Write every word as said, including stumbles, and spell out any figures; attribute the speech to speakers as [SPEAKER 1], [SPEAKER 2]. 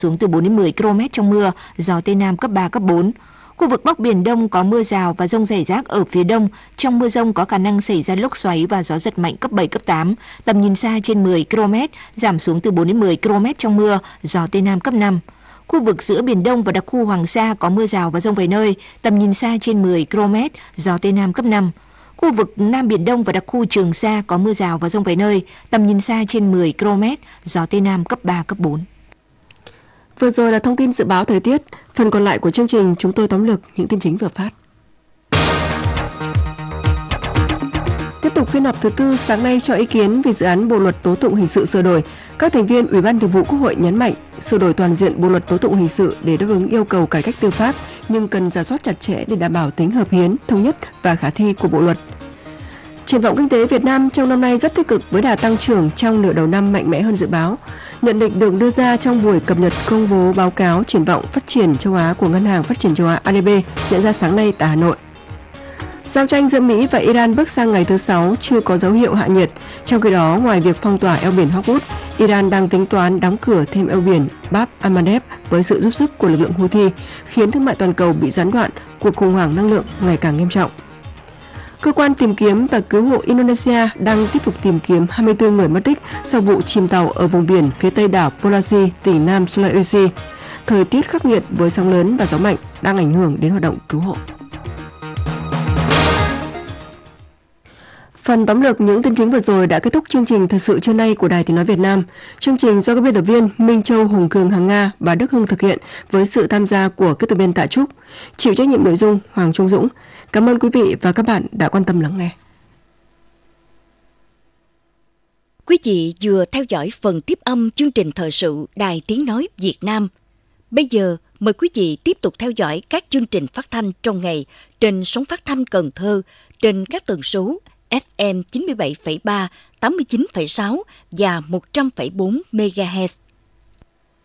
[SPEAKER 1] xuống từ bốn đến mười ki lô mét trong mưa, gió Tây Nam cấp ba, cấp bốn. Khu vực Bắc Biển Đông có mưa rào và dông rải rác ở phía đông. Trong mưa dông có khả năng xảy ra lốc xoáy và gió giật mạnh cấp bảy, cấp tám. Tầm nhìn xa trên mười ki lô mét, giảm xuống từ bốn đến mười ki lô mét trong mưa, gió Tây Nam cấp năm. Khu vực giữa Biển Đông và đặc khu Hoàng Sa có mưa rào và dông vài nơi, tầm nhìn xa trên mười ki lô mét, gió Tây Nam cấp năm. Khu vực Nam Biển Đông và đặc khu Trường Sa có mưa rào và dông vài nơi, tầm nhìn xa trên mười ki lô mét, gió Tây Nam cấp ba, cấp bốn.
[SPEAKER 2] Vừa rồi là thông tin dự báo thời tiết. Phần còn lại của chương trình chúng tôi tóm lược những tin chính vừa phát. Tiếp tục phiên họp thứ tư sáng nay cho ý kiến về dự án Bộ luật tố tụng hình sự sửa đổi. Các thành viên Ủy ban Thường vụ Quốc hội nhấn mạnh sửa đổi toàn diện Bộ luật tố tụng hình sự để đáp ứng yêu cầu cải cách tư pháp, nhưng cần rà soát chặt chẽ để đảm bảo tính hợp hiến, thống nhất và khả thi của bộ luật. Triển vọng kinh tế Việt Nam trong năm nay rất tích cực với đà tăng trưởng trong nửa đầu năm mạnh mẽ hơn dự báo. Nhận định được đưa ra trong buổi cập nhật công bố báo cáo triển vọng phát triển châu Á của Ngân hàng Phát triển châu Á A D B diễn ra sáng nay tại Hà Nội. Giao tranh giữa Mỹ và Iran bước sang ngày thứ sáu chưa có dấu hiệu hạ nhiệt. Trong khi đó, ngoài việc phong tỏa eo biển Hormuz, Iran đang tính toán đóng cửa thêm eo biển Bab al-Mandeb với sự giúp sức của lực lượng Houthi, khiến thương mại toàn cầu bị gián đoạn, cuộc khủng hoảng năng lượng ngày càng nghiêm trọng. Cơ quan tìm kiếm và cứu hộ Indonesia đang tiếp tục tìm kiếm hai mươi tư người mất tích sau vụ chìm tàu ở vùng biển phía tây đảo Polasi, tỉnh Nam Sulawesi. Thời tiết khắc nghiệt với sóng lớn và gió mạnh đang ảnh hưởng đến hoạt động cứu hộ. Phần tóm lược những tin chính vừa rồi đã kết thúc chương trình Thời sự trưa nay của Đài Tiếng nói Việt Nam. Chương trình do các biên tập viên Minh Châu, Hùng Cường, Hằng Nga và Đức Hưng thực hiện với sự tham gia của kỹ thuật viên Tạ Trúc, chịu trách nhiệm nội dung Hoàng Trung Dũng. Cảm ơn quý vị và các bạn đã quan tâm lắng nghe.
[SPEAKER 3] Quý vị vừa theo dõi phần tiếp âm chương trình Thời sự Đài Tiếng nói Việt Nam. Bây giờ mời quý vị tiếp tục theo dõi các chương trình phát thanh trong ngày trên sóng phát thanh Cần Thơ trên các tần số F M chín mươi bảy phẩy ba, tám mươi chín phẩy sáu và một trăm phẩy bốn mê ga héc.